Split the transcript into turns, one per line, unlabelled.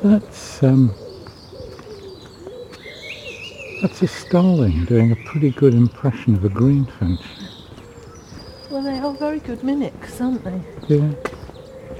That's a starling doing a pretty good impression of a greenfinch.
Well, they are very good mimics, aren't they?
Yeah.